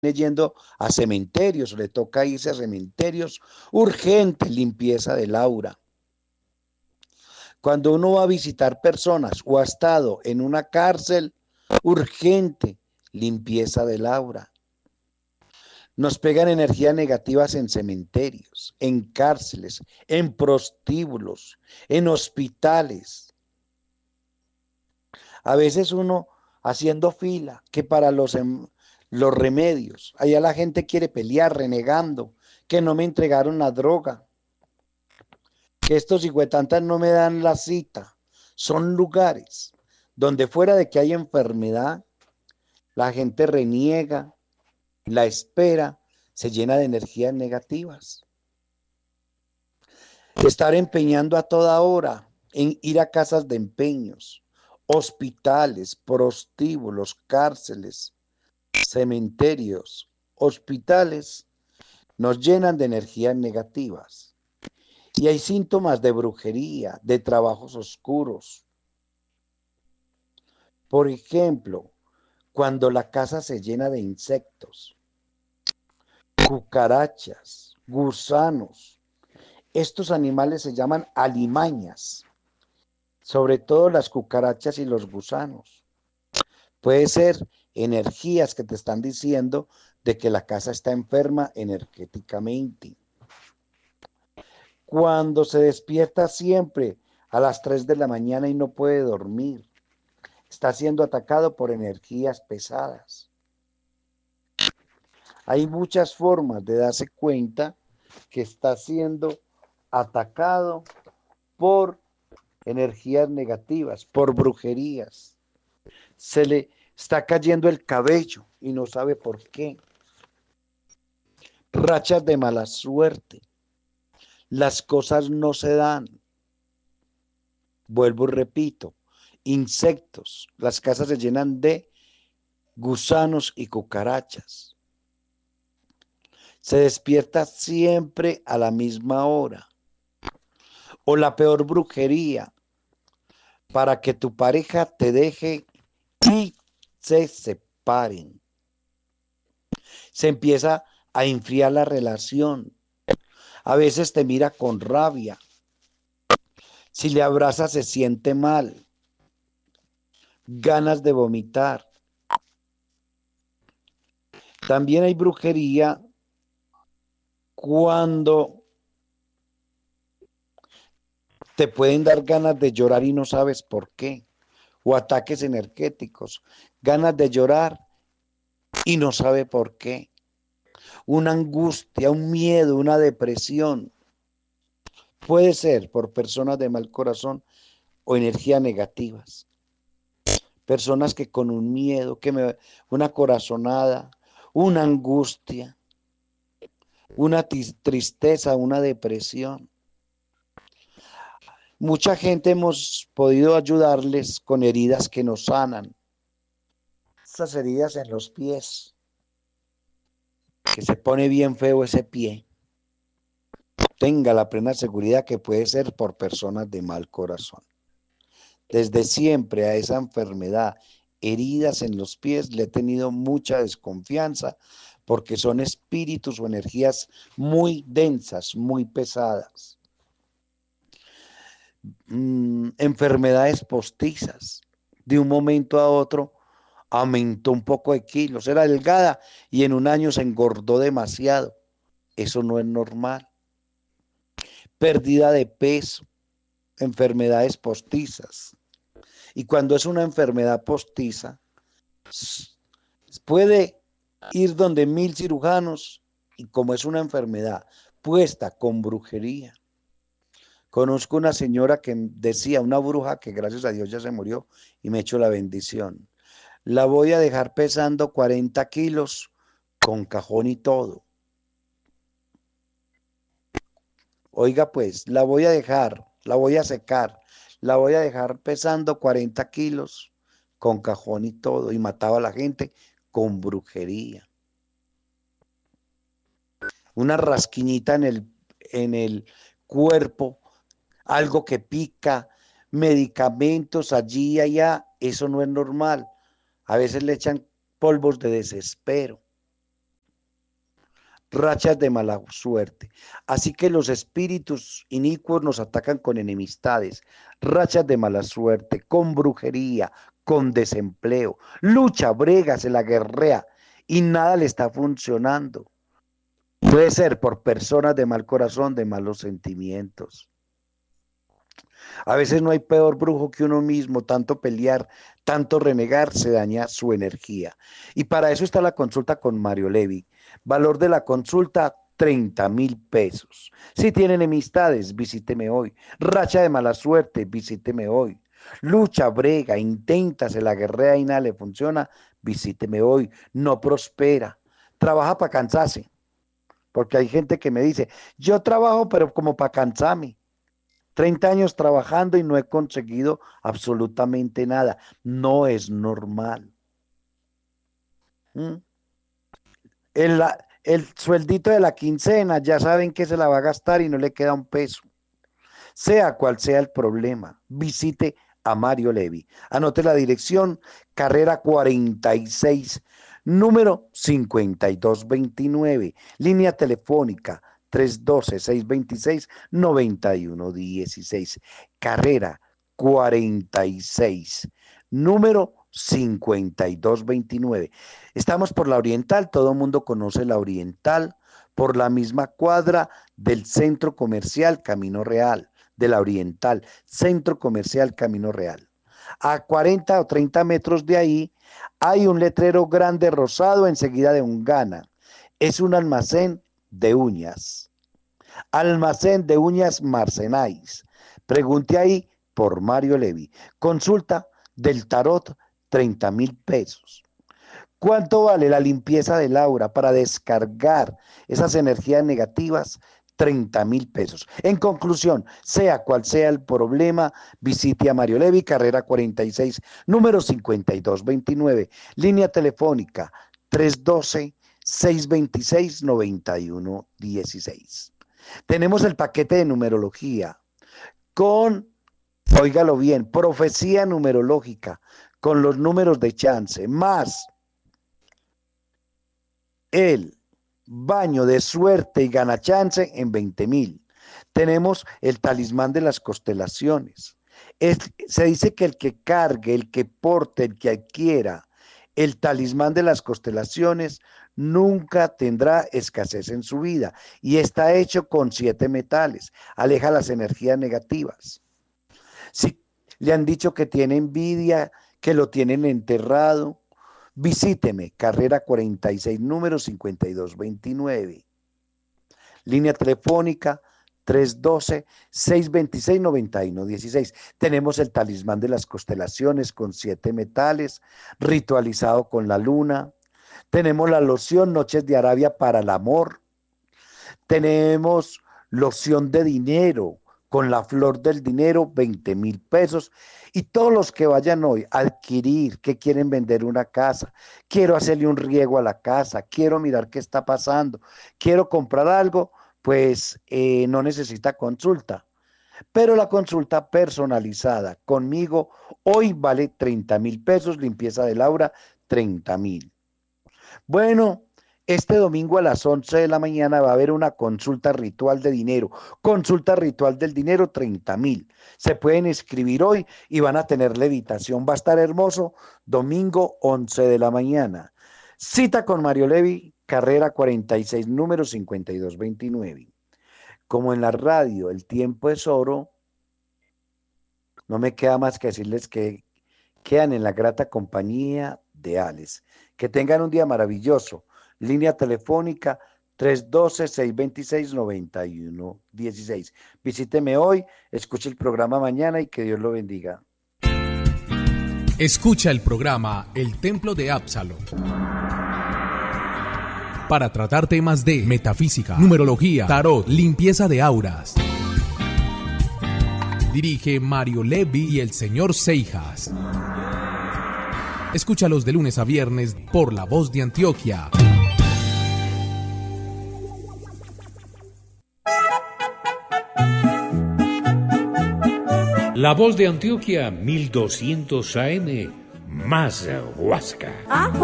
yendo a cementerios, le toca irse a cementerios, urgente limpieza del aura. Cuando uno va a visitar personas o ha estado en una cárcel, urgente limpieza del aura. Nos pegan energías negativas en cementerios, en cárceles, en prostíbulos, en hospitales. A veces uno haciendo fila, que para los remedios, allá la gente quiere pelear, renegando, que no me entregaron la droga, que estos hijuetantas no me dan la cita. Son lugares donde fuera de que hay enfermedad, la gente reniega, la espera, se llena de energías negativas. Estar empeñando a toda hora en ir a casas de empeños, hospitales, prostíbulos, cárceles, cementerios, hospitales, nos llenan de energías negativas. Y hay síntomas de brujería, de trabajos oscuros. Por ejemplo, cuando la casa se llena de insectos, cucarachas, gusanos. Estos animales se llaman alimañas, sobre todo las cucarachas y los gusanos. Puede ser energías que te están diciendo de que la casa está enferma energéticamente. Cuando se despierta siempre a las 3 de la mañana y no puede dormir, está siendo atacado por energías pesadas. Hay muchas formas de darse cuenta que está siendo atacado por energías negativas, por brujerías. Se le está cayendo el cabello y no sabe por qué. Rachas de mala suerte. Las cosas no se dan. Vuelvo y repito, insectos. Las casas se llenan de gusanos y cucarachas. Se despierta siempre a la misma hora. O la peor brujería, para que tu pareja te deje y se separen. Se empieza a enfriar la relación. A veces te mira con rabia. Si le abrazas se siente mal. Ganas de vomitar. También hay brujería cuando te pueden dar ganas de llorar y no sabes por qué. O ataques energéticos. Ganas de llorar y no sabe por qué. Una angustia, un miedo, una depresión. Puede ser por personas de mal corazón o energías negativas. Personas que con un miedo, una corazonada, una angustia, una tristeza, una depresión. Mucha gente hemos podido ayudarles con heridas que nos sanan. Esas heridas en los pies, que se pone bien feo ese pie. Tenga la plena seguridad que puede ser por personas de mal corazón. Desde siempre a esa enfermedad, heridas en los pies, le he tenido mucha desconfianza porque son espíritus o energías muy densas, muy pesadas. Enfermedades postizas. De un momento a otro aumentó un poco de kilos, era delgada y en un año se engordó demasiado. Eso no es normal. Pérdida de peso, enfermedades postizas. Y cuando es una enfermedad postiza, puede ir donde 1000 cirujanos y como es una enfermedad puesta con brujería. Conozco una señora que decía, una bruja que gracias a Dios ya se murió y me echó la bendición. La voy a dejar pesando 40 kilos con cajón y todo. Oiga pues, la voy a secar, la voy a dejar pesando 40 kilos con cajón y todo. Y mataba a la gente con brujería. Una rasquiñita en el cuerpo, algo que pica, medicamentos allí y allá, eso no es normal. A veces le echan polvos de desespero. rachas de mala suerte. Así que los espíritus inicuos nos atacan con enemistades, rachas de mala suerte, con brujería, con desempleo. Lucha, brega, se la guerrea y nada le está funcionando. Puede ser por personas de mal corazón, de malos sentimientos. A veces no hay peor brujo que uno mismo, tanto pelear, tanto renegar, se daña su energía. Y para eso está la consulta con Mario Levi. Valor de la consulta, 30.000 pesos. Si tiene enemistades, visíteme hoy. Racha de mala suerte, visíteme hoy. Lucha, brega, intenta, se la guerrea y nada le funciona, visíteme hoy. No prospera. Trabaja para cansarse. Porque hay gente que me dice, yo trabajo pero como para cansarme. 30 años trabajando y no he conseguido absolutamente nada. No es normal. ¿Mm? El sueldito de la quincena, ya saben que se la va a gastar y no le queda un peso. Sea cual sea el problema, visite a Mario Levi. Anote la dirección, carrera 46, número 5229, línea telefónica 312-626-9116, carrera 46, número 5229. Estamos por la Oriental, todo el mundo conoce la Oriental, por la misma cuadra del Centro Comercial Camino Real, de la Oriental, Centro Comercial Camino Real. A 40 o 30 metros de ahí hay un letrero grande rosado enseguida de un Gana. Es un almacén de uñas. Almacén de uñas Marcenais. Pregunte ahí por Mario Levi. Consulta del tarot, 30.000 pesos. ¿Cuánto vale la limpieza del aura para descargar esas energías negativas? 30.000 pesos. En conclusión, sea cual sea el problema, visite a Mario Levi, carrera 46, número 5229, línea telefónica 312-626-9116. Tenemos el paquete de numerología con, óigalo bien, profecía numerológica con los números de chance, más el baño de suerte y gana chance en 20.000. Tenemos el talismán de las constelaciones. Se dice que el que cargue, el que porte, el que adquiera el talismán de las constelaciones nunca tendrá escasez en su vida y está hecho con 7 metales, aleja las energías negativas. Si le han dicho que tiene envidia, que lo tienen enterrado, visíteme, carrera 46, número 5229. Línea telefónica 312-626-9116. Tenemos el talismán de las constelaciones con 7 metales, ritualizado con la luna. Tenemos la loción Noches de Arabia para el amor. Tenemos loción de dinero con la flor del dinero, 20.000 pesos. Y todos los que vayan hoy a adquirir, que quieren vender una casa, quiero hacerle un riego a la casa, quiero mirar qué está pasando, quiero comprar algo, pues no necesita consulta. Pero la consulta personalizada conmigo hoy vale 30.000 pesos, limpieza del aura, 30.000. Bueno, este domingo a las 11 de la mañana va a haber una consulta ritual de dinero. Consulta ritual del dinero, 30.000. Se pueden inscribir hoy y van a tener levitación. Va a estar hermoso, domingo 11 de la mañana. Cita con Mario Levi, carrera 46, número 5229. Como en la radio el tiempo es oro, no me queda más que decirles que quedan en la grata compañía de Alex. Que tengan un día maravilloso. Línea telefónica 312-626-9116. Visíteme hoy, escuche el programa mañana y que Dios lo bendiga. Escucha el programa El Templo de Absalom para tratar temas de metafísica, numerología, tarot, limpieza de auras. Dirige Mario Levi y el señor Seijas. Escúchalos de lunes a viernes por La Voz de Antioquia. La Voz de Antioquia, 1200 AM, más Huasca.